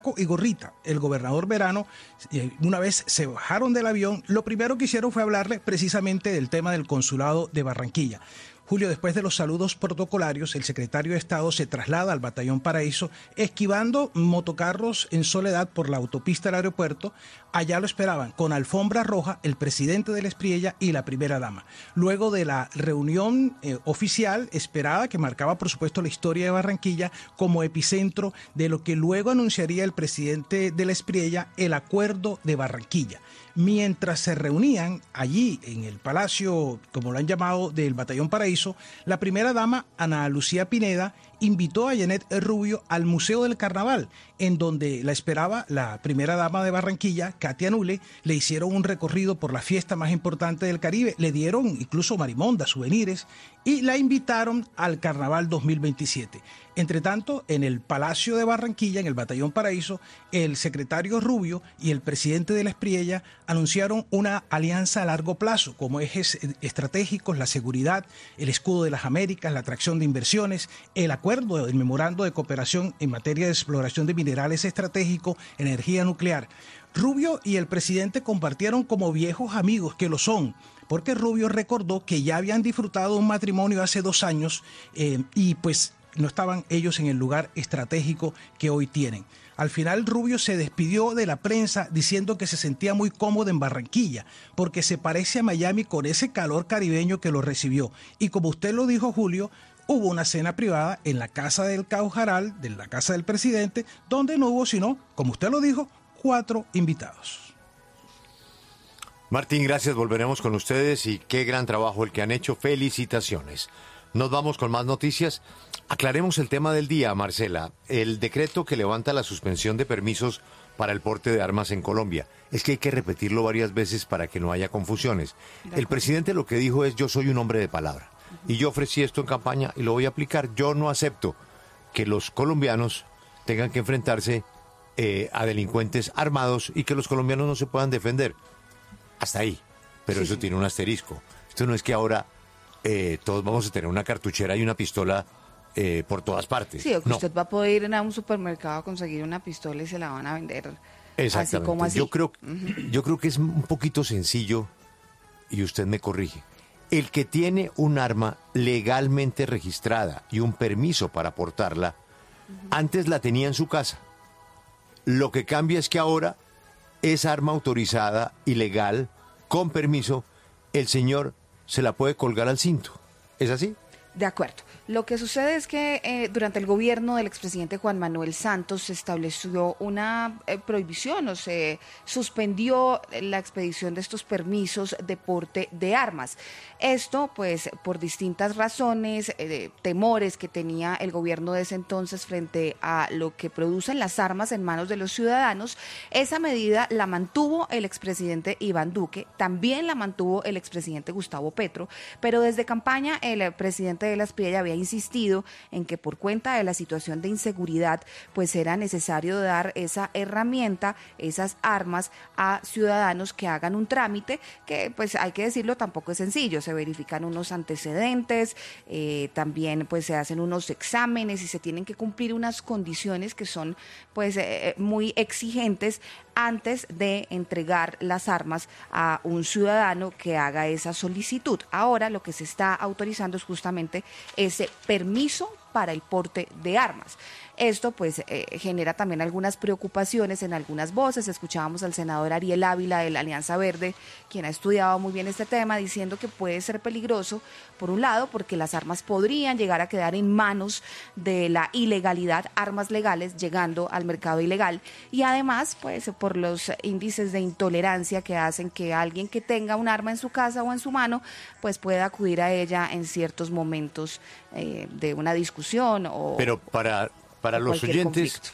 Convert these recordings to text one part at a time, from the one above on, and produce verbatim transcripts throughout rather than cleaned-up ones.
y Gorrita, el gobernador Verano, una vez se bajaron del avión, lo primero que hicieron fue hablarle precisamente del tema del consulado de Barranquilla. Julio, después de los saludos protocolarios, el secretario de Estado se traslada al Batallón Paraíso, esquivando motocarros en soledad por la autopista del aeropuerto. Allá lo esperaban con alfombra roja el presidente de la Espriella y la primera dama. Luego de la reunión eh, oficial esperada, que marcaba por supuesto la historia de Barranquilla como epicentro de lo que luego anunciaría el presidente de la Espriella, el Acuerdo de Barranquilla. Mientras se reunían allí en el palacio, como lo han llamado, del Batallón Paraíso, la primera dama, Ana Lucía Pineda, invitó a Janet Rubio al Museo del Carnaval, en donde la esperaba la primera dama de Barranquilla, Katia Nule. Le hicieron un recorrido por la fiesta más importante del Caribe, le dieron incluso marimondas, souvenirs, y la invitaron al Carnaval dos mil veintisiete. Entre tanto, en el Palacio de Barranquilla, en el Batallón Paraíso, el secretario Rubio y el presidente de la Espriella anunciaron una alianza a largo plazo, como ejes estratégicos, la seguridad, el escudo de las Américas, la atracción de inversiones, el acuerdo, el memorando de cooperación en materia de exploración de minerales estratégicos, energía nuclear. Rubio y el presidente compartieron como viejos amigos, que lo son, porque Rubio recordó que ya habían disfrutado un matrimonio hace dos años eh, y pues no estaban ellos en el lugar estratégico que hoy tienen. Al final Rubio se despidió de la prensa diciendo que se sentía muy cómodo en Barranquilla porque se parece a Miami con ese calor caribeño que lo recibió. Y como usted lo dijo, Julio, hubo una cena privada en la casa del Caujaral, de la casa del presidente, donde no hubo sino, como usted lo dijo, cuatro invitados. Martín, gracias, volveremos con ustedes y qué gran trabajo el que han hecho, felicitaciones. Nos vamos con más noticias. Aclaremos el tema del día, Marcela. El decreto que levanta la suspensión de permisos para el porte de armas en Colombia. Es que hay que repetirlo varias veces para que no haya confusiones. El presidente lo que dijo es: yo soy un hombre de palabra. Y yo ofrecí esto en campaña y lo voy a aplicar. Yo no acepto que los colombianos tengan que enfrentarse eh, a delincuentes armados y que los colombianos no se puedan defender. Hasta ahí. Pero sí, eso sí tiene un asterisco. Esto no es que ahora eh, todos vamos a tener una cartuchera y una pistola eh, por todas partes. Sí, o que no. usted va a poder ir a un supermercado a conseguir una pistola y se la van a vender. Exactamente. Así como así. Yo creo, uh-huh. yo creo que es un poquito sencillo, y usted me corrige. El que tiene un arma legalmente registrada y un permiso para portarla, uh-huh. antes la tenía en su casa. Lo que cambia es que ahora esa arma autorizada y legal, con permiso, el señor se la puede colgar al cinto. ¿Es así? De acuerdo. Lo que sucede es que eh, durante el gobierno del expresidente Juan Manuel Santos se estableció una eh, prohibición o se suspendió la expedición de estos permisos de porte de armas. Esto, pues, por distintas razones, eh, temores que tenía el gobierno de ese entonces frente a lo que producen las armas en manos de los ciudadanos. Esa medida la mantuvo el expresidente Iván Duque, también la mantuvo el expresidente Gustavo Petro, pero desde campaña el presidente de la Espriella había insistido en que por cuenta de la situación de inseguridad pues era necesario dar esa herramienta, esas armas a ciudadanos que hagan un trámite que, pues hay que decirlo, tampoco es sencillo. Se verifican unos antecedentes, eh, también pues se hacen unos exámenes y se tienen que cumplir unas condiciones que son pues eh, muy exigentes antes de entregar las armas a un ciudadano que haga esa solicitud. Ahora lo que se está autorizando es justamente ese permiso para el porte de armas. Esto pues eh, genera también algunas preocupaciones en algunas voces. Escuchábamos al senador Ariel Ávila de la Alianza Verde, quien ha estudiado muy bien este tema, diciendo que puede ser peligroso, por un lado, porque las armas podrían llegar a quedar en manos de la ilegalidad, armas legales llegando al mercado ilegal, y además pues por los índices de intolerancia que hacen que alguien que tenga un arma en su casa o en su mano pues pueda acudir a ella en ciertos momentos eh, de una discusión o... Pero para... Para los oyentes, conflicto.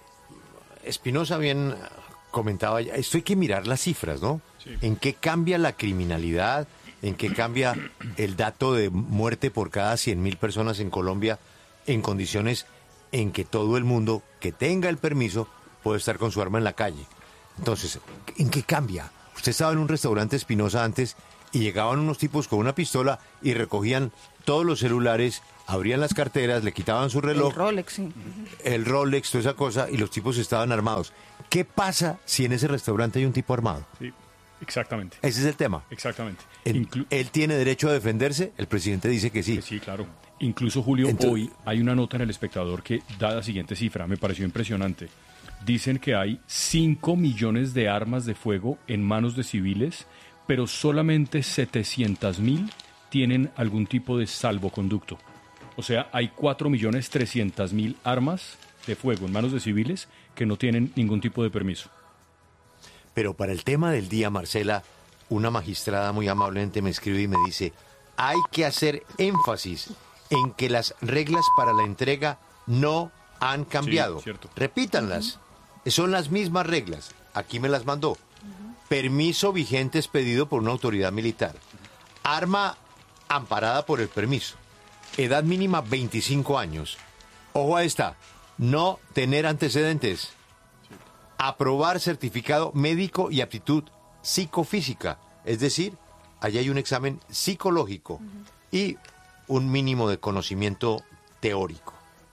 Espinosa bien comentaba, esto hay que mirar las cifras, ¿no? Sí. ¿En qué cambia la criminalidad? ¿En qué cambia el dato de muerte por cada cien mil personas en Colombia en condiciones en que todo el mundo que tenga el permiso puede estar con su arma en la calle? Entonces, ¿en qué cambia? Usted estaba en un restaurante, Espinosa, antes y llegaban unos tipos con una pistola y recogían todos los celulares abrían las carteras, le quitaban su reloj, el Rolex, sí. el Rolex, toda esa cosa, y los tipos estaban armados. ¿Qué pasa si en ese restaurante hay un tipo armado? Sí, exactamente. Ese es el tema. Exactamente. El, Inclu- ¿Él tiene derecho a defenderse? El presidente dice que sí. Que sí, claro. Incluso, Julio, Entonces, hoy hay una nota en El Espectador que da la siguiente cifra, me pareció impresionante. Dicen que hay cinco millones de armas de fuego en manos de civiles, pero solamente setecientas mil tienen algún tipo de salvoconducto. O sea, hay cuatro millones trescientas mil armas de fuego en manos de civiles que no tienen ningún tipo de permiso. Pero para el tema del día, Marcela, una magistrada muy amablemente me escribe y me dice, hay que hacer énfasis en que las reglas para la entrega no han cambiado. Sí, cierto. Repítanlas. Uh-huh. Son las mismas reglas. Aquí me las mandó. Uh-huh. Permiso vigente expedido por una autoridad militar. Arma amparada por el permiso. Edad mínima veinticinco años. Ojo a esta. No tener antecedentes. Aprobar certificado médico y aptitud psicofísica. Es decir, allá hay un examen psicológico uh-huh. y un mínimo de conocimiento teórico.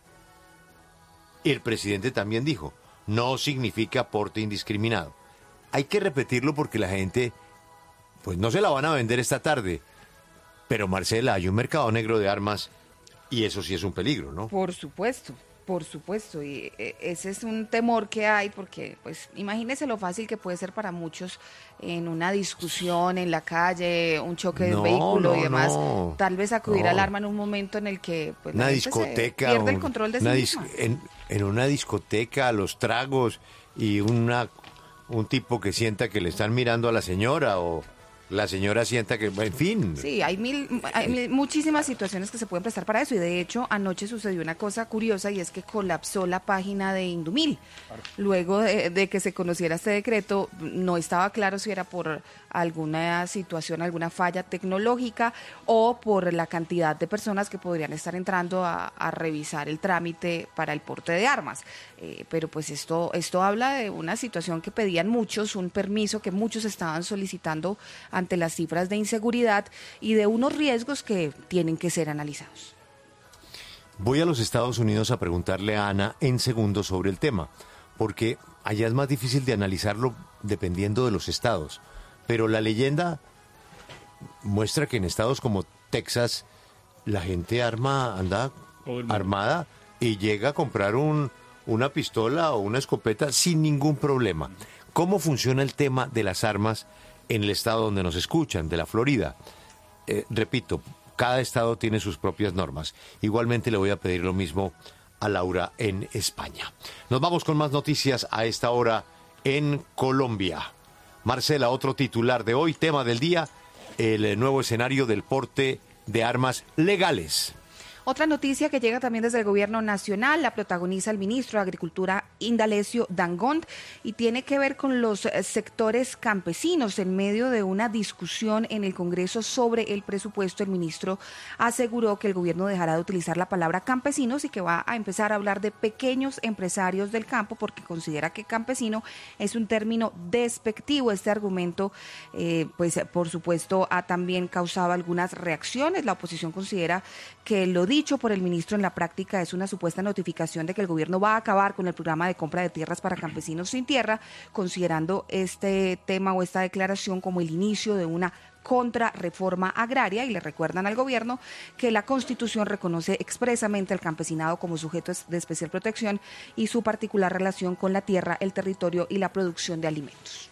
Y el presidente también dijo, no significa porte indiscriminado. Hay que repetirlo porque la gente, pues no se la van a vender esta tarde. Pero Marcela, hay un mercado negro de armas y eso sí es un peligro, ¿no? Por supuesto. Por supuesto, y ese es un temor que hay porque, pues, imagínese lo fácil que puede ser para muchos en una discusión en la calle, un choque de no, un vehículo no, y demás, no, tal vez acudir no. al arma en un momento en el que pues, una la gente discoteca, se pierde un, el control de sí una misma. Dis- en, en una discoteca, los tragos y una un tipo que sienta que le están mirando a la señora o la señora sienta que, en fin. Sí, hay, mil, hay mil, muchísimas situaciones que se pueden prestar para eso y de hecho anoche sucedió una cosa curiosa y es que colapsó la página de Indumil. Claro. Luego de, de que se conociera este decreto, no estaba claro si era por alguna situación, alguna falla tecnológica o por la cantidad de personas que podrían estar entrando a, a revisar el trámite para el porte de armas. Eh, pero pues esto, esto habla de una situación que pedían muchos, un permiso que muchos estaban solicitando ante las cifras de inseguridad y de unos riesgos que tienen que ser analizados. Voy a los Estados Unidos a preguntarle a Ana en segundos sobre el tema, porque allá es más difícil de analizarlo dependiendo de los estados. Pero la leyenda muestra que en estados como Texas la gente arma, anda armada y llega a comprar un, una pistola o una escopeta sin ningún problema. ¿Cómo funciona el tema de las armas en el estado donde nos escuchan, de la Florida? Eh, repito, cada estado tiene sus propias normas. Igualmente le voy a pedir lo mismo a Laura en España. Nos vamos con más noticias a esta hora en Colombia. Marcela, otro titular de hoy, tema del día, el nuevo escenario del porte de armas legales. Otra noticia que llega también desde el gobierno nacional, la protagoniza el ministro de Agricultura Indalecio Dangond y tiene que ver con los sectores campesinos. En medio de una discusión en el Congreso sobre el presupuesto, el ministro aseguró que el gobierno dejará de utilizar la palabra campesinos y que va a empezar a hablar de pequeños empresarios del campo porque considera que campesino es un término despectivo. Este argumento, eh, pues por supuesto, ha también causado algunas reacciones. La oposición considera que lo dicho por el ministro en la práctica es una supuesta notificación de que el gobierno va a acabar con el programa de compra de tierras para campesinos sin tierra, considerando este tema o esta declaración como el inicio de una contrarreforma agraria, y le recuerdan al gobierno que la Constitución reconoce expresamente al campesinado como sujeto de especial protección y su particular relación con la tierra, el territorio y la producción de alimentos.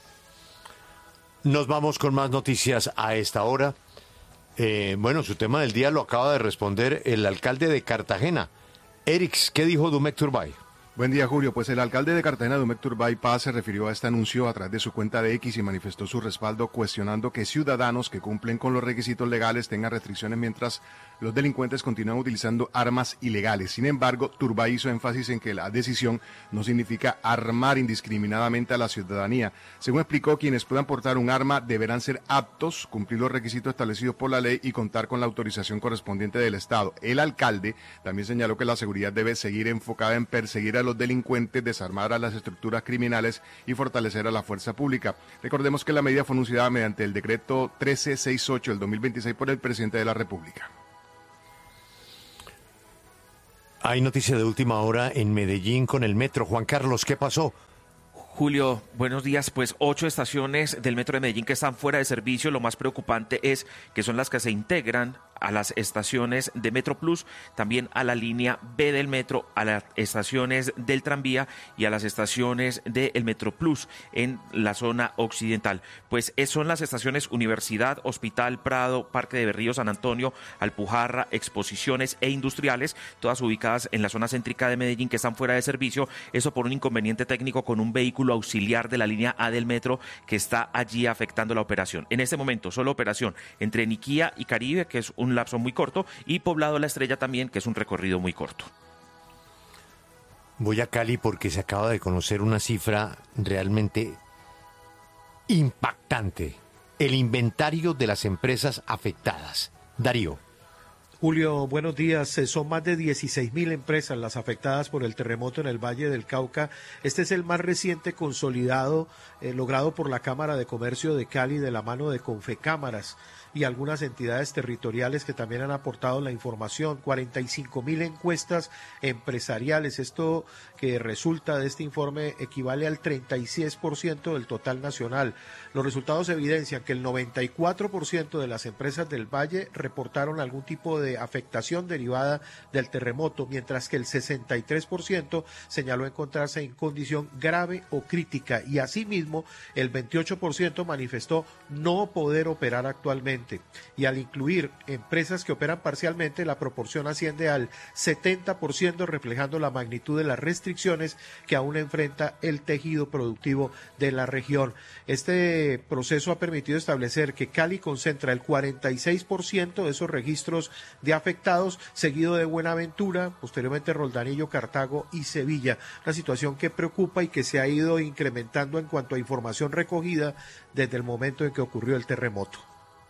Nos vamos con más noticias a esta hora. Eh, bueno, su tema del día lo acaba de responder el alcalde de Cartagena. Erix, ¿qué dijo Dumek Turbay? Buen día, Julio. Pues el alcalde de Cartagena, Dumek Turbay Paz, se refirió a este anuncio a través de su cuenta de X y manifestó su respaldo cuestionando que ciudadanos que cumplen con los requisitos legales tengan restricciones mientras los delincuentes continúan utilizando armas ilegales. Sin embargo, Turbay hizo énfasis en que la decisión no significa armar indiscriminadamente a la ciudadanía. Según explicó, quienes puedan portar un arma deberán ser aptos, cumplir los requisitos establecidos por la ley y contar con la autorización correspondiente del Estado. El alcalde también señaló que la seguridad debe seguir enfocada en perseguir a los delincuentes, desarmar a las estructuras criminales y fortalecer a la fuerza pública. Recordemos que la medida fue anunciada mediante el decreto trece sesenta y ocho del dos mil veintiséis por el presidente de la República. Hay noticia de última hora en Medellín con el metro. Juan Carlos, ¿qué pasó? Julio, buenos días. Pues ocho estaciones del Metro de Medellín que están fuera de servicio. Lo más preocupante es que son las que se integran a las estaciones de Metro Plus, también a la línea B del metro, a las estaciones del tranvía y a las estaciones del Metro Plus en la zona occidental. Pues son las estaciones Universidad, Hospital, Prado, Parque de Berrío, San Antonio, Alpujarra, Exposiciones e Industriales, todas ubicadas en la zona céntrica de Medellín que están fuera de servicio. Eso por un inconveniente técnico con un vehículo auxiliar de la línea A del metro que está allí afectando la operación. En este momento, solo operación entre Niquía y Caribe, que es un lapso muy corto, y Poblado La Estrella también, que es un recorrido muy corto. Voy a Cali porque se acaba de conocer una cifra realmente impactante. El inventario de las empresas afectadas. Darío. Julio, buenos días. Son más de dieciséis mil empresas las afectadas por el terremoto en el Valle del Cauca. Este es el más reciente consolidado eh, logrado por la Cámara de Comercio de Cali de la mano de Confecámaras y algunas entidades territoriales que también han aportado la información. cuarenta y cinco mil encuestas empresariales. Esto que resulta de este informe equivale al treinta y seis por ciento del total nacional. Los resultados evidencian que el noventa y cuatro por ciento de las empresas del Valle reportaron algún tipo de afectación derivada del terremoto, mientras que el sesenta y tres por ciento señaló encontrarse en condición grave o crítica, y asimismo el veintiocho por ciento manifestó no poder operar actualmente. Y al incluir empresas que operan parcialmente, la proporción asciende al setenta por ciento, reflejando la magnitud de las restricciones que aún enfrenta el tejido productivo de la región. Este proceso ha permitido establecer que Cali concentra el cuarenta y seis por ciento de esos registros de afectados, seguido de Buenaventura, posteriormente Roldanillo, Cartago y Sevilla. Una situación que preocupa y que se ha ido incrementando en cuanto a información recogida desde el momento en que ocurrió el terremoto.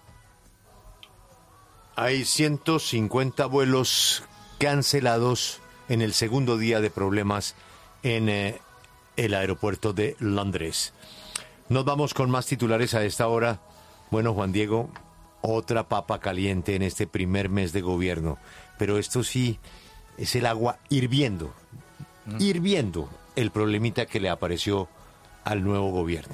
Hay ciento cincuenta vuelos cancelados en el segundo día de problemas en eh, el aeropuerto de Londres. Nos vamos con más titulares a esta hora. Bueno, Juan Diego, otra papa caliente en este primer mes de gobierno, pero esto sí es el agua hirviendo, mm. hirviendo el problemita que le apareció al nuevo gobierno.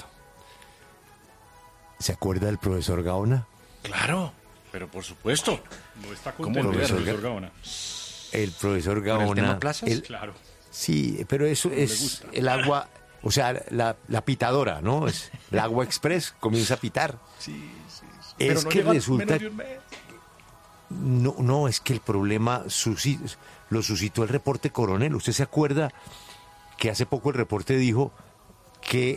¿Se acuerda del profesor Gaona? Claro, pero por supuesto. No está contento el profesor, profesor Gaona. El profesor Gaona. ¿Con el tema plazas? El, claro. Sí, pero eso no es el agua, o sea, la, la pitadora, ¿no? Es el agua express comienza a pitar. Sí, sí, sí. Es Pero no que resulta... menos de un mes. No, no, es que el problema suscitó, lo suscitó el reporte Coronel. ¿Usted se acuerda que hace poco el reporte dijo que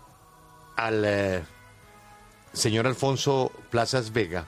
al eh, señor Alfonso Plazas Vega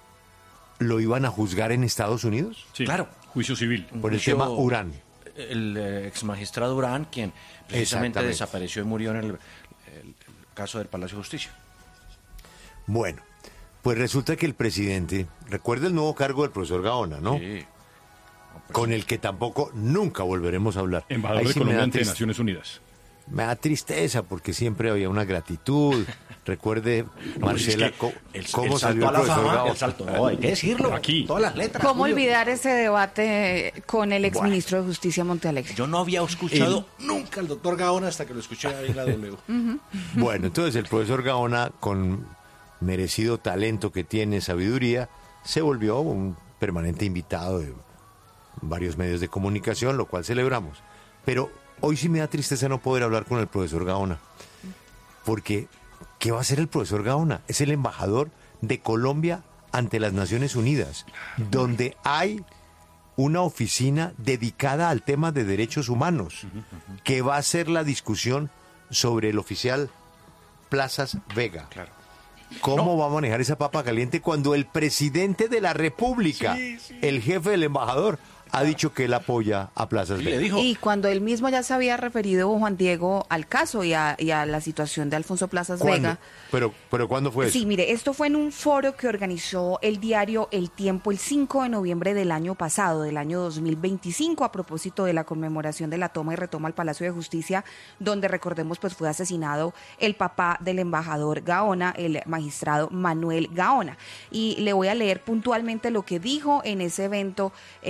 lo iban a juzgar en Estados Unidos? Sí, claro. Juicio civil. Por el Juicio, tema Urán. El eh, ex magistrado Urán, quien precisamente desapareció y murió en el, el, el caso del Palacio de Justicia. Bueno, pues resulta que el presidente, recuerda el nuevo cargo del profesor Gaona, ¿no? Sí. Con el que tampoco nunca volveremos a hablar. Embajador Ahí de sí Colombia me da ante triste- Naciones Unidas. Me da tristeza porque siempre había una gratitud. Recuerde, Marcela, es que co- el, cómo el salió salto el a la profesor fama, Gaona. el salto, no, hay que decirlo. Aquí. Todas las letras. ¿Cómo Julio. olvidar ese debate con el exministro de Justicia Montealegre? Yo no había escuchado nunca al doctor Gaona hasta que lo escuché ahí en la W. Bueno, entonces el profesor Gaona, con merecido talento que tiene, sabiduría, se volvió un permanente invitado de varios medios de comunicación, lo cual celebramos. Pero hoy sí me da tristeza no poder hablar con el profesor Gaona, porque ¿qué va a hacer el profesor Gaona? Es el embajador de Colombia ante las Naciones Unidas, donde hay una oficina dedicada al tema de derechos humanos, que va a hacer la discusión sobre el oficial Plazas Vega. Claro. ¿Cómo va a manejar esa papa caliente cuando el presidente de la República, Sí, sí. el jefe del embajador, ha dicho que él apoya a Plazas Y Vega? le dijo, Y cuando él mismo ya se había referido, Juan Diego, al caso y a, y a la situación de Alfonso Plazas ¿Cuándo? Vega. Pero, pero ¿cuándo fue eso? Sí, mire, esto fue en un foro que organizó el diario El Tiempo el cinco de noviembre del año pasado, del año dos mil veinticinco, a propósito de la conmemoración de la toma y retoma al Palacio de Justicia, donde, recordemos, pues fue asesinado el papá del embajador Gaona, el magistrado Manuel Gaona. Y le voy a leer puntualmente lo que dijo en ese evento el eh,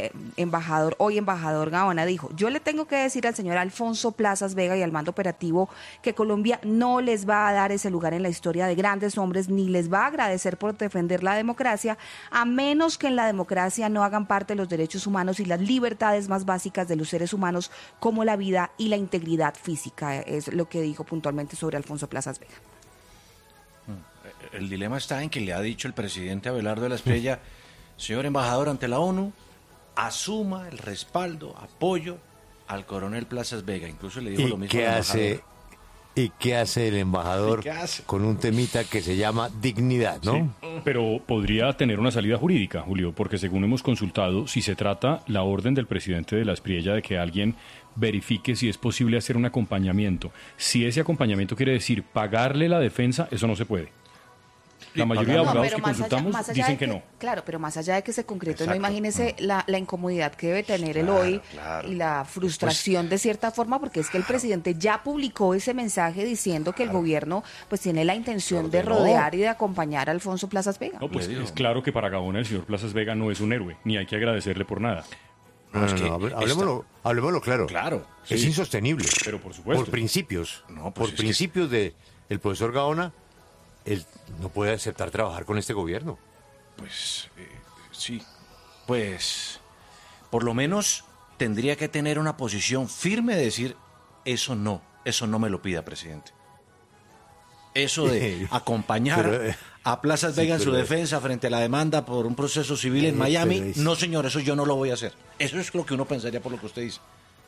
embajador, hoy embajador Gaona, dijo: yo le tengo que decir al señor Alfonso Plazas Vega y al mando operativo que Colombia no les va a dar ese lugar en la historia de grandes hombres, ni les va a agradecer por defender la democracia, a menos que en la democracia no hagan parte los derechos humanos y las libertades más básicas de los seres humanos, como la vida y la integridad física. Es lo que dijo puntualmente sobre Alfonso Plazas Vega. El dilema está en que le ha dicho el presidente Abelardo de la Espriella: señor embajador ante la ONU, asuma el respaldo, apoyo al coronel Plazas Vega. Incluso le dijo lo mismo ¿Qué al hace, embajador. ¿Y qué hace el embajador hace? con un temita que se llama dignidad, no? Sí, pero podría tener una salida jurídica, Julio, porque según hemos consultado, si se trata la orden del presidente de la Espriella de que alguien verifique si es posible hacer un acompañamiento, si ese acompañamiento quiere decir pagarle la defensa, eso no se puede. La mayoría de abogados que consultamos allá, dicen que, que no. Claro, pero más allá de que se concrete, no, Exacto. imagínese Mm. la, la incomodidad que debe tener Claro, el hoy claro. y la frustración de cierta forma, porque es que el presidente ya publicó ese mensaje diciendo que el gobierno pues tiene la intención de ordenó. rodear y de acompañar a Alfonso Plazas Vega. No, pues Le digo. es claro que para Gaona el señor Plazas Vega no es un héroe, ni hay que agradecerle por nada. No, es no, que no, hable- esta- hablemoslo, hablemoslo claro. Claro, Es sí. insostenible. Pero por supuesto. Por principios. No, pues por es que- principios de el profesor Gaona, él no puede aceptar trabajar con este gobierno. Pues eh, sí, pues por lo menos tendría que tener una posición firme de decir: eso no, eso no me lo pida, presidente. Eso de acompañar Pero, eh, a Plazas sí, Vega en su pero- defensa frente a la demanda por un proceso civil en Eh, Miami, pero es- no señor, eso yo no lo voy a hacer. Eso es lo que uno pensaría por lo que usted dice.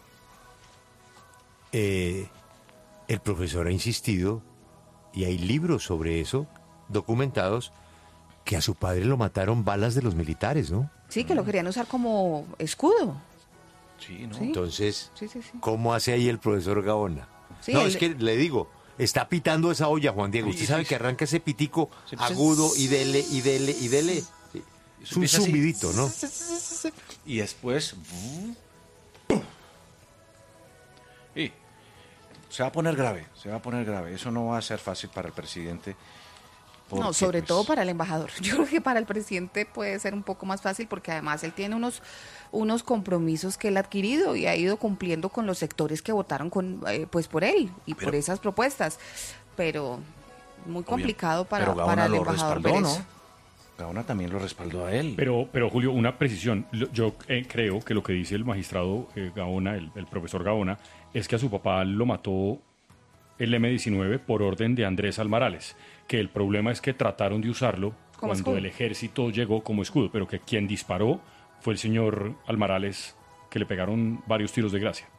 Eh, el profesor ha insistido, y hay libros sobre eso, documentados, que a su padre lo mataron balas de los militares, ¿no? Sí, que lo querían usar como escudo. Sí, ¿no? Sí. Entonces, Sí, sí, sí. ¿cómo hace ahí el profesor Gaona? Sí, no, él- es que le digo, está pitando esa olla, Juan Diego. Usted Sí, sabe sí, que sí. arranca ese pitico Sí, pues, agudo y dele, y dele, y dele. Sí. Es un Empieza así. zumbidito, ¿no? Y después... Y se va a poner grave, se va a poner grave. Eso no va a ser fácil para el presidente. No, porque, sobre pues, todo para el embajador. Yo creo que para el presidente puede ser un poco más fácil porque además él tiene unos, unos compromisos que él ha adquirido y ha ido cumpliendo con los sectores que votaron con, eh, pues por él y por esas propuestas. Pero muy complicado para, pero Gaona para el lo embajador respaldó, ver ¿no? eso. Gaona también lo respaldó a él. Pero, pero Julio, una precisión. Lo- Yo eh, creo que lo que dice el magistrado eh, Gaona, el, el profesor Gaona, es que a su papá lo mató el eme diecinueve por orden de Andrés Almarales, que el problema es que trataron de usarlo Como cuando escudo. el ejército llegó como escudo, pero que quien disparó fue el señor Almarales, que le pegaron varios tiros de gracia.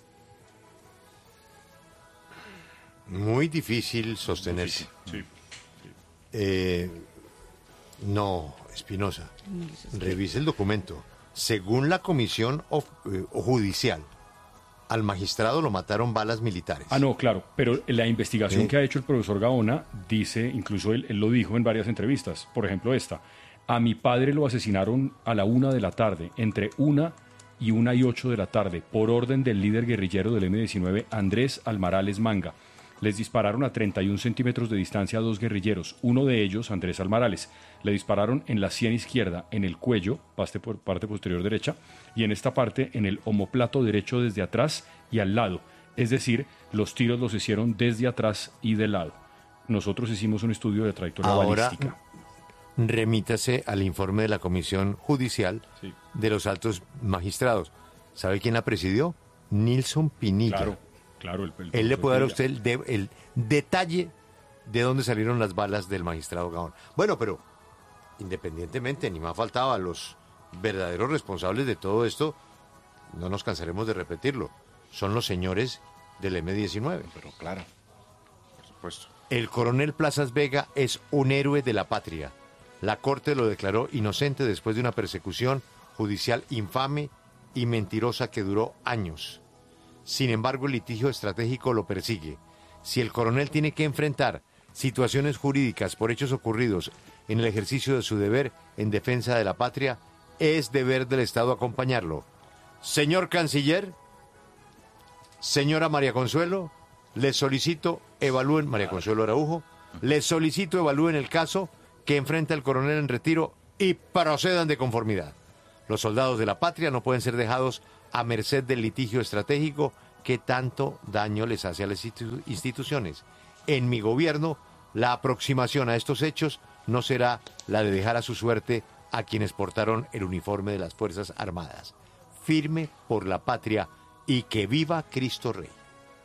Muy difícil sostenerse. Sí. Eh, no, Espinosa, revise el documento. Según la comisión of- eh, judicial, al magistrado lo mataron balas militares. Ah, no, claro, pero la investigación Sí. que ha hecho el profesor Gaona dice, incluso él, él lo dijo en varias entrevistas, por ejemplo esta: a mi padre lo asesinaron a la una de la tarde, entre una y una y ocho de la tarde, por orden del líder guerrillero del eme diecinueve, Andrés Almarales Manga. Les dispararon a treinta y un centímetros de distancia a dos guerrilleros, uno de ellos, Andrés Almarales. Le dispararon en la sien izquierda, en el cuello, parte, por, parte posterior derecha, y en esta parte, en el omóplato derecho desde atrás y al lado. Es decir, los tiros los hicieron desde atrás y de lado. Nosotros hicimos un estudio de trayectoria Ahora, balística. remítase al informe de la comisión judicial Sí. de los altos magistrados. ¿Sabe quién la presidió? Nilson Pinilla. Claro, claro. El, el Él le profesor puede dar a Pinilla. usted el, de- el detalle de dónde salieron las balas del magistrado Gaona. Bueno, pero independientemente, ni más faltaba, los verdaderos responsables de todo esto, no nos cansaremos de repetirlo, son los señores del eme diecinueve. Pero claro, por supuesto. El coronel Plazas Vega es un héroe de la patria. La Corte lo declaró inocente después de una persecución judicial infame y mentirosa que duró años. Sin embargo, el litigio estratégico lo persigue. Si el coronel tiene que enfrentar situaciones jurídicas por hechos ocurridos en el ejercicio de su deber en defensa de la patria, es deber del Estado acompañarlo. Señor canciller, señora María Consuelo, les solicito evalúen, María Consuelo Araujo, les solicito evalúen el caso que enfrenta el coronel en retiro y procedan de conformidad. Los soldados de la patria no pueden ser dejados a merced del litigio estratégico que tanto daño les hace a las institu- instituciones. En mi gobierno, la aproximación a estos hechos no será la de dejar a su suerte a quienes portaron el uniforme de las Fuerzas Armadas. Firme por la patria y que viva Cristo Rey.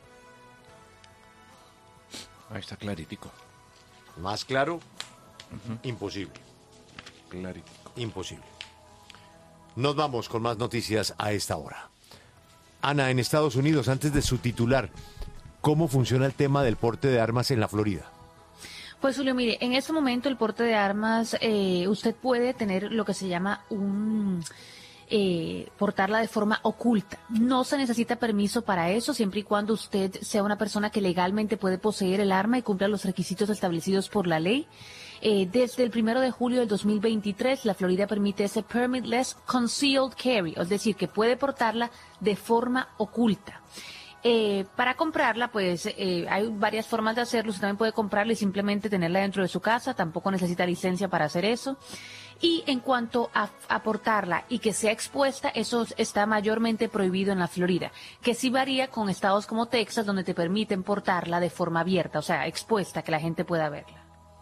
Ahí está claritico. Más claro, uh-huh. imposible. Claritico. Imposible. Nos vamos con más noticias a esta hora. Ana, en Estados Unidos, antes de su titular, ¿cómo funciona el tema del porte de armas en la Florida? Pues Julio, mire, en este momento el porte de armas, eh, usted puede tener lo que se llama un... Eh, portarla de forma oculta. No se necesita permiso para eso, siempre y cuando usted sea una persona que legalmente puede poseer el arma y cumpla los requisitos establecidos por la ley. Eh, desde el primero de julio del dos mil veintitrés, la Florida permite ese permitless concealed carry, es decir, que puede portarla de forma oculta. Eh, para comprarla, pues eh, hay varias formas de hacerlo. Usted también puede comprarla y simplemente tenerla dentro de su casa, tampoco necesita licencia para hacer eso. Y en cuanto a, a portarla y que sea expuesta, eso está mayormente prohibido en la Florida, que sí varía con estados como Texas, donde te permiten portarla de forma abierta, o sea, expuesta, que la gente pueda verla.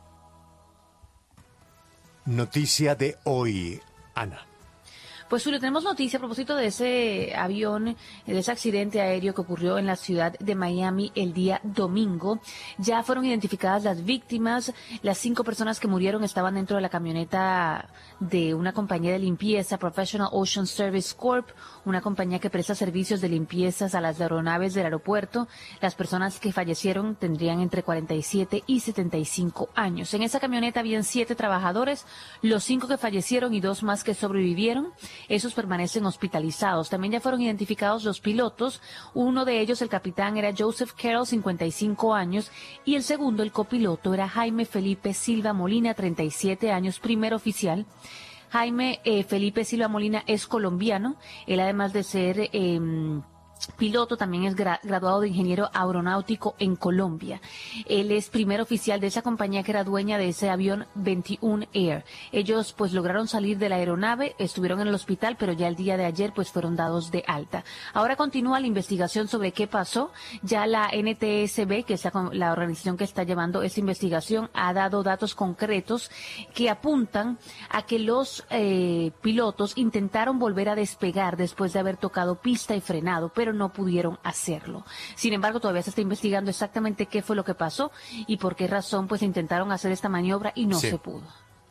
Noticia de hoy, Ana. Pues Julio, tenemos noticia a propósito de ese avión, de ese accidente aéreo que ocurrió en la ciudad de Miami el día domingo. Ya fueron identificadas las víctimas. Las cinco personas que murieron estaban dentro de la camioneta de una compañía de limpieza, Professional Ocean Service Corp, una compañía que presta servicios de limpiezas a las aeronaves del aeropuerto. Las personas que fallecieron tendrían entre cuarenta y siete y setenta y cinco años. En esa camioneta habían siete trabajadores, los cinco que fallecieron y dos más que sobrevivieron. Esos permanecen hospitalizados. También ya fueron identificados los pilotos. Uno de ellos, el capitán, era Joseph Carroll, cincuenta y cinco años, y el segundo, el copiloto, era Jaime Felipe Silva Molina, treinta y siete años, primer oficial. Jaime eh, Felipe Silva Molina es colombiano. Él, además de ser eh, piloto, también es gra- graduado de ingeniero aeronáutico en Colombia. Él es primer oficial de esa compañía que era dueña de ese avión veintiuno Air. Ellos pues lograron salir de la aeronave, estuvieron en el hospital, pero ya el día de ayer pues fueron dados de alta. Ahora continúa la investigación sobre qué pasó. Ya la N T S B, que es la, la organización que está llevando esta investigación, ha dado datos concretos que apuntan a que los eh, pilotos intentaron volver a despegar después de haber tocado pista y frenado, pero no pudieron hacerlo. Sin embargo, todavía se está investigando exactamente qué fue lo que pasó y por qué razón pues intentaron hacer esta maniobra y no sí. se pudo.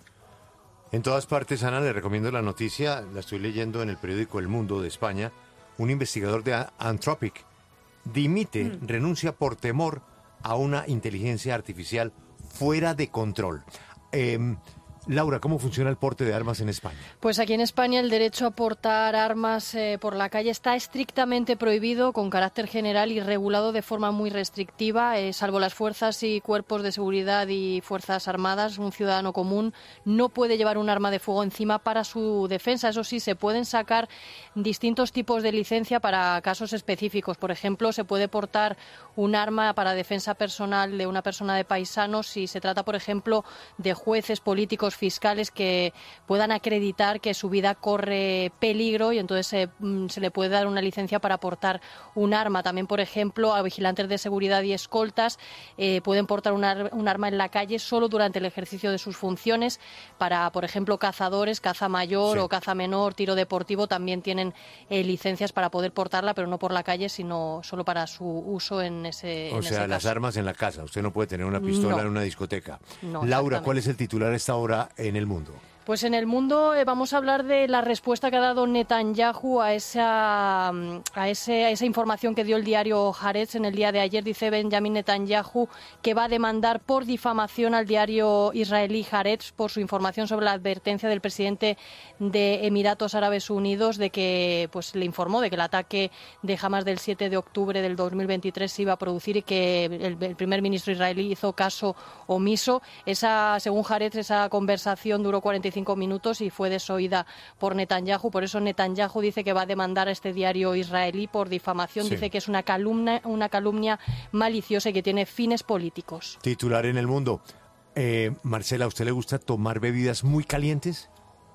En todas partes, Ana, le recomiendo la noticia, la estoy leyendo en el periódico El Mundo de España. Un investigador de Anthropic dimite, mm. renuncia por temor a una inteligencia artificial fuera de control. Eh, Laura, ¿cómo funciona el porte de armas en España? Pues aquí en España el derecho a portar armas eh, por la calle está estrictamente prohibido, con carácter general y regulado de forma muy restrictiva, eh, salvo las fuerzas y cuerpos de seguridad y fuerzas armadas. Un ciudadano común no puede llevar un arma de fuego encima para su defensa. Eso sí, se pueden sacar distintos tipos de licencia para casos específicos. Por ejemplo, se puede portar un arma para defensa personal de una persona de paisanos si se trata, por ejemplo, de jueces, políticos, fiscales que puedan acreditar que su vida corre peligro, y entonces se, se le puede dar una licencia para portar un arma. También, por ejemplo, a vigilantes de seguridad y escoltas eh, pueden portar un, ar, un arma en la calle solo durante el ejercicio de sus funciones. Para, por ejemplo, cazadores, caza mayor sí. o caza menor, tiro deportivo, también tienen eh, licencias para poder portarla, pero no por la calle, sino solo para su uso en ese O en sea, ese las caso. armas en la casa. Usted no puede tener una pistola no. en una discoteca. No, Laura, ¿cuál es el titular a esta hora en el mundo? Pues en el mundo eh, vamos a hablar de la respuesta que ha dado Netanyahu a esa, a, ese, a esa información que dio el diario Haaretz en el día de ayer. Dice Benjamin Netanyahu que va a demandar por difamación al diario israelí Haaretz por su información sobre la advertencia del presidente de Emiratos Árabes Unidos de que pues le informó de que el ataque de Hamas del siete de octubre del dos mil veintitrés se iba a producir y que el, el primer ministro israelí hizo caso omiso. Esa, según Haaretz, esa conversación duró cuarenta y cinco minutos y fue desoída por Netanyahu. Por eso Netanyahu dice que va a demandar a este diario israelí por difamación. Sí. Dice que es una calumnia, una calumnia maliciosa y que tiene fines políticos. Titular en el mundo. Eh, Marcela, ¿a usted le gusta tomar bebidas muy calientes?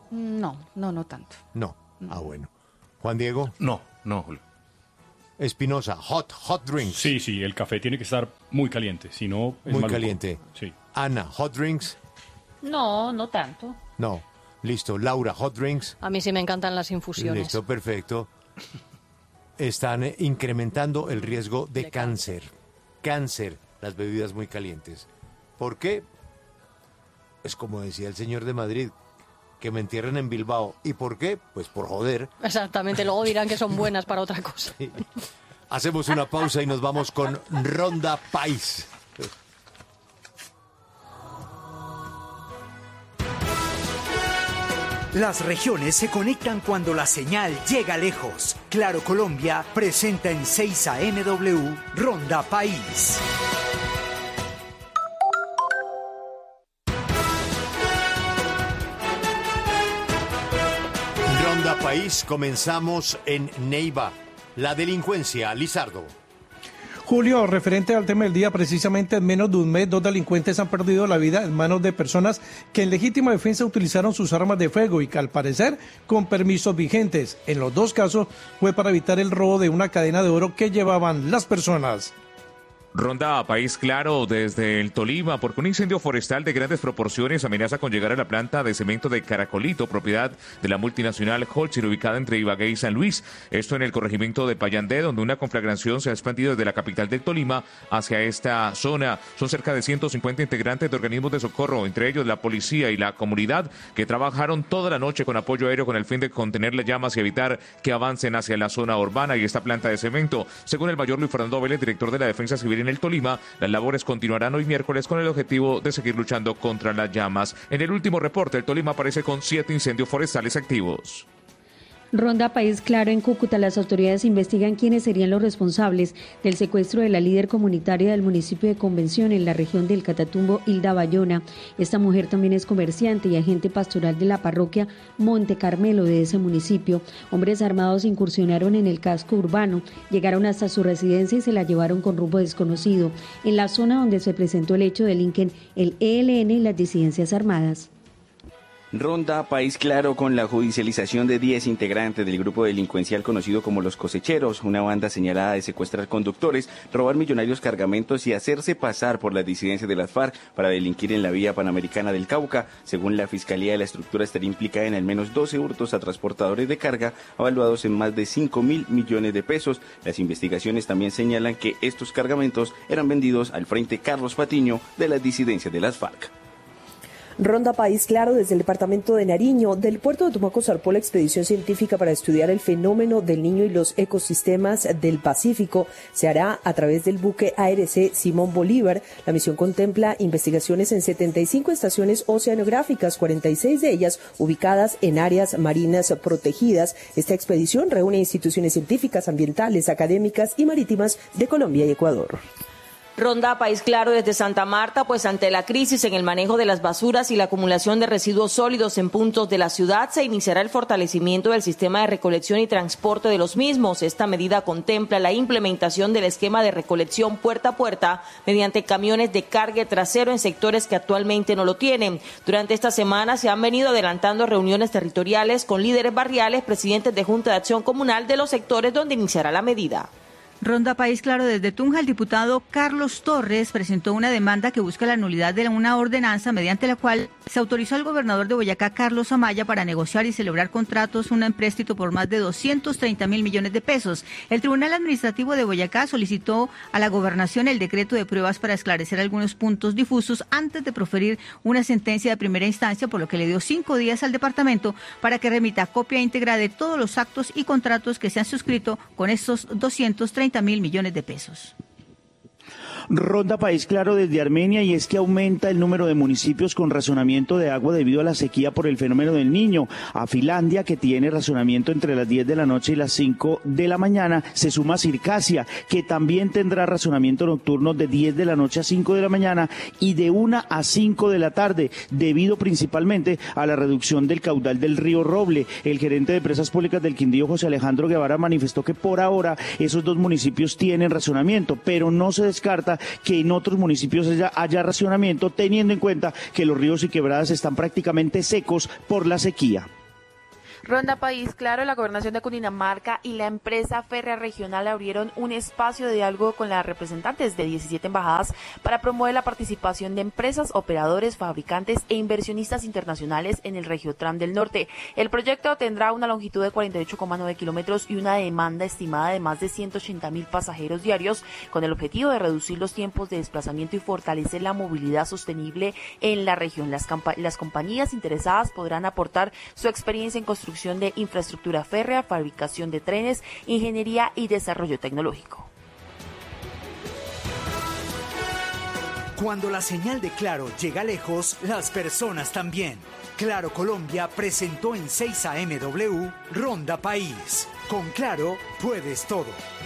No, no, no tanto. No. Ah, bueno. Juan Diego. No, no, Julio. Espinosa, hot, hot drinks. Sí, sí, el café tiene que estar muy caliente, si no es Muy maluco. caliente. Sí. Ana, hot drinks. No, no tanto. No. Listo. Laura, hot drinks. A mí sí me encantan las infusiones. Listo, perfecto. Están eh, incrementando el riesgo de, de cáncer. cáncer. Cáncer, las bebidas muy calientes. ¿Por qué? Es como decía el señor de Madrid, que me entierren en Bilbao. ¿Y por qué? Pues por joder. Exactamente, luego dirán que son buenas para otra cosa. Sí. Hacemos una pausa y nos vamos con Ronda País. Las regiones se conectan cuando la señal llega lejos. Claro Colombia presenta en seis A M W Ronda País. Ronda País, comenzamos en Neiva. La delincuencia, Lizardo. Julio, referente al tema del día, precisamente en menos de un mes, dos delincuentes han perdido la vida en manos de personas que en legítima defensa utilizaron sus armas de fuego y que al parecer con permisos vigentes. En los dos casos fue para evitar el robo de una cadena de oro que llevaban las personas. Ronda País Claro desde el Tolima, porque un incendio forestal de grandes proporciones amenaza con llegar a la planta de cemento de Caracolito, propiedad de la multinacional Holcim, ubicada entre Ibagué y San Luis. Esto en el corregimiento de Payandé, donde una conflagración se ha expandido desde la capital del Tolima hacia esta zona. Son cerca de ciento cincuenta integrantes de organismos de socorro, entre ellos la policía y la comunidad, que trabajaron toda la noche con apoyo aéreo con el fin de contener las llamas y evitar que avancen hacia la zona urbana y esta planta de cemento. Según el mayor Luis Fernando Vélez, director de la Defensa Civil en el Tolima, las labores continuarán hoy miércoles con el objetivo de seguir luchando contra las llamas. En el último reporte, el Tolima aparece con siete incendios forestales activos. Ronda País Claro en Cúcuta. Las autoridades investigan quiénes serían los responsables del secuestro de la líder comunitaria del municipio de Convención en la región del Catatumbo, Hilda Bayona. Esta mujer también es comerciante y agente pastoral de la parroquia Monte Carmelo de ese municipio. Hombres armados incursionaron en el casco urbano, llegaron hasta su residencia y se la llevaron con rumbo desconocido. En la zona donde se presentó el hecho delinquen el E L N y las disidencias armadas. Ronda País Claro con la judicialización de diez integrantes del grupo delincuencial conocido como Los Cosecheros, una banda señalada de secuestrar conductores, robar millonarios cargamentos y hacerse pasar por las disidencias de las FARC para delinquir en la vía panamericana del Cauca. Según la Fiscalía, la estructura estaría implicada en al menos doce hurtos a transportadores de carga, evaluados en más de cinco mil millones de pesos. Las investigaciones también señalan que estos cargamentos eran vendidos al Frente Carlos Patiño de las disidencias de las FARC. Ronda País Claro desde el departamento de Nariño. Del puerto de Tumaco zarpó la expedición científica para estudiar el fenómeno del Niño y los ecosistemas del Pacífico. Se hará a través del buque A R C Simón Bolívar. La misión contempla investigaciones en setenta y cinco estaciones oceanográficas, cuarenta y seis de ellas ubicadas en áreas marinas protegidas. Esta expedición reúne instituciones científicas, ambientales, académicas y marítimas de Colombia y Ecuador. Ronda País Claro desde Santa Marta, pues ante la crisis en el manejo de las basuras y la acumulación de residuos sólidos en puntos de la ciudad, se iniciará el fortalecimiento del sistema de recolección y transporte de los mismos. Esta medida contempla la implementación del esquema de recolección puerta a puerta mediante camiones de cargue trasero en sectores que actualmente no lo tienen. Durante esta semana se han venido adelantando reuniones territoriales con líderes barriales, presidentes de Junta de Acción Comunal de los sectores donde iniciará la medida. Ronda País Claro desde Tunja, el diputado Carlos Torres presentó una demanda que busca la nulidad de una ordenanza mediante la cual se autorizó al gobernador de Boyacá, Carlos Amaya, para negociar y celebrar contratos, un empréstito por más de doscientos treinta mil millones de pesos. El Tribunal Administrativo de Boyacá solicitó a la gobernación el decreto de pruebas para esclarecer algunos puntos difusos antes de proferir una sentencia de primera instancia, por lo que le dio cinco días al departamento para que remita copia íntegra de todos los actos y contratos que se han suscrito con estos doscientos treinta mil millones de pesos. Ronda País Claro desde Armenia, y es que aumenta el número de municipios con racionamiento de agua debido a la sequía por el fenómeno del Niño. A Finlandia, que tiene racionamiento entre las diez de la noche y las cinco de la mañana, se suma Circasia, que también tendrá racionamiento nocturno de diez de la noche a cinco de la mañana y de una a cinco de la tarde, debido principalmente a la reducción del caudal del río Roble. El gerente de Presas Públicas del Quindío, José Alejandro Guevara, manifestó que por ahora esos dos municipios tienen racionamiento, pero no se descarta que en otros municipios haya, haya racionamiento, teniendo en cuenta que los ríos y quebradas están prácticamente secos por la sequía. Ronda País Claro, la Gobernación de Cundinamarca y la empresa férrea regional abrieron un espacio de diálogo con las representantes de diecisiete embajadas para promover la participación de empresas, operadores, fabricantes e inversionistas internacionales en el Regiotram del Norte. El proyecto tendrá una longitud de cuarenta y ocho coma nueve kilómetros y una demanda estimada de más de ciento ochenta mil pasajeros diarios, con el objetivo de reducir los tiempos de desplazamiento y fortalecer la movilidad sostenible en la región. Las, las compañías interesadas podrán aportar su experiencia en construcción de infraestructura férrea, fabricación de trenes, ingeniería y desarrollo tecnológico. Cuando la señal de Claro llega lejos, las personas también. Claro Colombia presentó en seis A M W Ronda País. Con Claro puedes todo.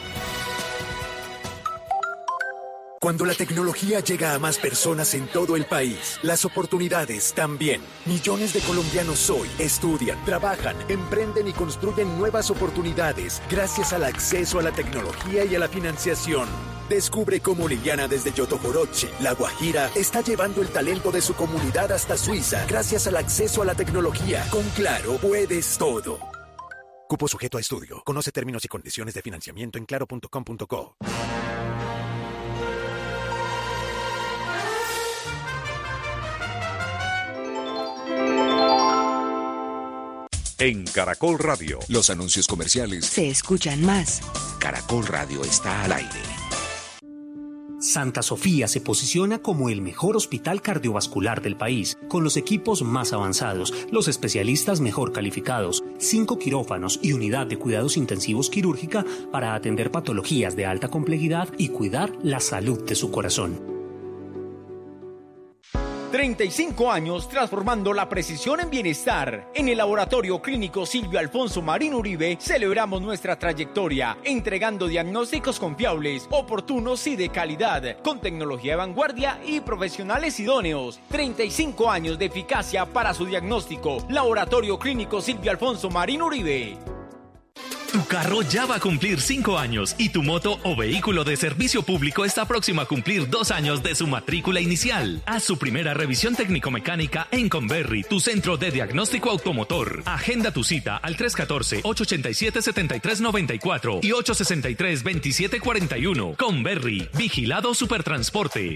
Cuando la tecnología llega a más personas en todo el país, las oportunidades también. Millones de colombianos hoy estudian, trabajan, emprenden y construyen nuevas oportunidades gracias al acceso a la tecnología y a la financiación. Descubre cómo Liliana desde Yotojoroche, La Guajira, está llevando el talento de su comunidad hasta Suiza gracias al acceso a la tecnología. Con Claro puedes todo. Cupo sujeto a estudio. Conoce términos y condiciones de financiamiento en claro punto com punto co. En Caracol Radio, los anuncios comerciales se escuchan más. Caracol Radio está al aire. Santa Sofía se posiciona como el mejor hospital cardiovascular del país, con los equipos más avanzados, los especialistas mejor calificados, cinco quirófanos y unidad de cuidados intensivos quirúrgica para atender patologías de alta complejidad y cuidar la salud de su corazón. treinta y cinco años transformando la precisión en bienestar. En el Laboratorio Clínico Silvio Alfonso Marín Uribe celebramos nuestra trayectoria, entregando diagnósticos confiables, oportunos y de calidad, con tecnología de vanguardia y profesionales idóneos. treinta y cinco años de eficacia para su diagnóstico. Laboratorio Clínico Silvio Alfonso Marín Uribe. Tu carro ya va a cumplir cinco años y tu moto o vehículo de servicio público está próximo a cumplir dos años de su matrícula inicial. Haz su primera revisión técnico-mecánica en Converri, tu centro de diagnóstico automotor. Agenda tu cita al tres uno cuatro, ocho ocho siete, siete tres nueve cuatro y ocho seis tres, dos siete cuatro uno. Converri, vigilado Supertransporte.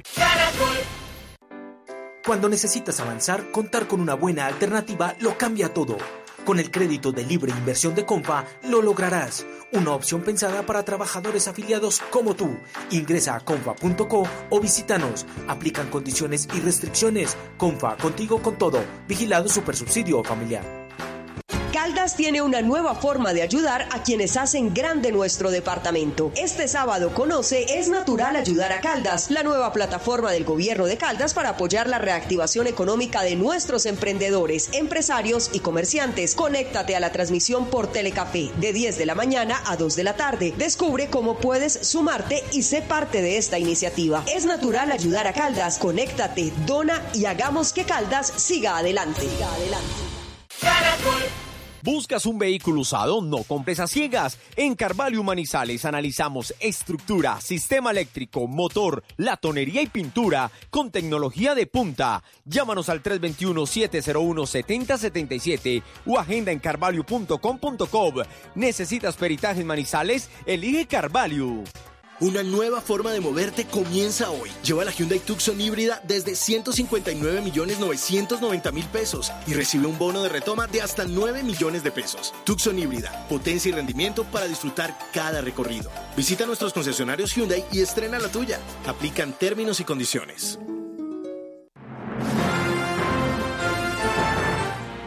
Cuando necesitas avanzar, contar con una buena alternativa lo cambia todo. Con el crédito de libre inversión de Comfa, lo lograrás. Una opción pensada para trabajadores afiliados como tú. Ingresa a comfa punto co o visítanos. Aplican condiciones y restricciones. Comfa, contigo con todo. Vigilado Supersubsidio Familiar. Caldas tiene una nueva forma de ayudar a quienes hacen grande nuestro departamento. Este sábado conoce Es Natural Ayudar a Caldas, la nueva plataforma del gobierno de Caldas para apoyar la reactivación económica de nuestros emprendedores, empresarios y comerciantes. Conéctate a la transmisión por Telecafé de diez de la mañana a dos de la tarde. Descubre cómo puedes sumarte y sé parte de esta iniciativa. Es Natural Ayudar a Caldas. Conéctate, dona y hagamos que Caldas siga adelante. Siga adelante. Caracol. ¿Buscas un vehículo usado? No compres a ciegas. En Carvalho Manizales analizamos estructura, sistema eléctrico, motor, latonería y pintura con tecnología de punta. Llámanos al tres dos uno, siete cero uno, siete cero siete siete o agenda en carvalho punto com punto co. ¿Necesitas peritaje en Manizales? Elige Carvalho. Una nueva forma de moverte comienza hoy. Lleva la Hyundai Tucson híbrida desde ciento cincuenta y nueve millones novecientos noventa mil pesos y recibe un bono de retoma de hasta nueve millones de pesos. Tucson híbrida, potencia y rendimiento para disfrutar cada recorrido. Visita nuestros concesionarios Hyundai y estrena la tuya. Aplican términos y condiciones.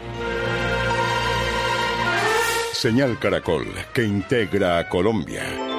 Señal Caracol, que integra a Colombia.